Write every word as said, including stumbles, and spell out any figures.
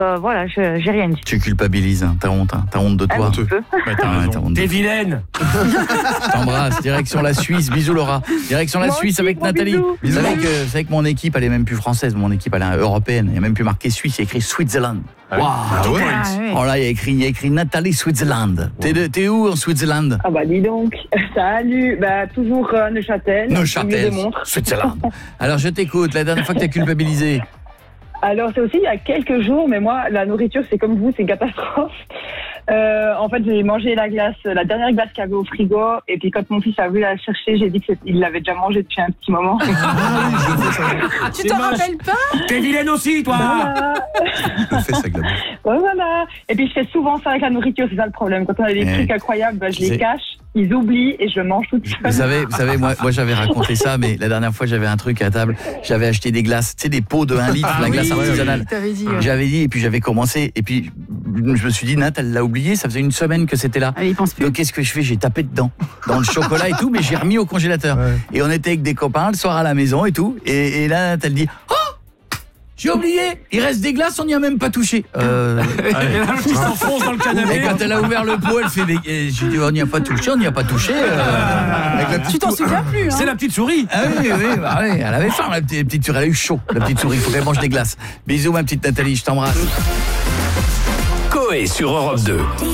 euh, voilà, je, j'ai rien dit. Tu culpabilises, hein. T'as honte, hein. T'as honte de toi. Un petit peu. Ouais, t'as, ouais, t'as honte de... T'es vilaine. Je t'embrasse. Direction la Suisse. Bisous Laura. Direction la Moi Suisse aussi, avec gros Nathalie. bisous. Vous savez que, vous savez que mon équipe, elle est même plus française. Mon équipe, elle est européenne. Il n'y a même plus marqué Suisse. Il y a écrit Switzerland. Waouh. Ah ouais. Ah, oui. Oh là, il y a écrit, il y a écrit Nathalie Switzerland. T'es, de, t'es où en Switzerland? Ah bah dis donc, salut, bah toujours euh, Neuchâtel, Neuchâtel, milieu des montres. Switzerland. Alors je t'écoute, la dernière fois que t'as culpabilisé. Alors c'est aussi il y a quelques jours, mais moi la nourriture c'est comme vous, c'est une catastrophe. Euh, en fait j'ai mangé la glace, la dernière glace qu'il y avait au frigo, et puis quand mon fils a voulu la chercher, j'ai dit qu'il l'avait déjà mangée depuis un petit moment. Tu t'en rappelles pas? T'es vilaine aussi, toi. Voilà. Je fais ça, Glamour. Ouais, voilà. Et puis je fais souvent ça avec la nourriture, c'est ça le problème. Quand on a des Ouais. trucs incroyables, bah, je C'est- les cache, ils oublient et je le mange toute Vous seule. savez, vous savez moi, moi j'avais raconté ça, mais la dernière fois j'avais un truc à table. J'avais acheté des glaces, tu sais, des pots de un litre, la glace artisanale. T'avais dit. ouais. J'avais dit, et puis j'avais commencé, et puis je me suis dit, Nat, elle l'a oublié, ça faisait une semaine que c'était là. Allez, il pense plus. Donc qu'est-ce que je fais? J'ai tapé dedans, dans le chocolat et tout, mais j'ai remis au congélateur. Ouais. Et on était avec des copains le soir à la maison et tout, et, et là, elle dit, oh, j'ai oublié, il reste des glaces, on n'y a même pas touché. Euh, Et là, le petit s'enfonce dans le et canapé. quand elle a ouvert le pot, elle fait, mais, et j'ai dit, on n'y a pas touché, on n'y a pas touché. euh. Avec la Tu petite t'en souviens plus, hein? C'est la petite souris. Ah oui, oui, bah oui, elle avait faim, la petite, petite souris, elle a eu chaud, la petite souris, il faut qu'elle mange des glaces. Bisous ma petite Nathalie, je t'embrasse. Coé sur Europe deux.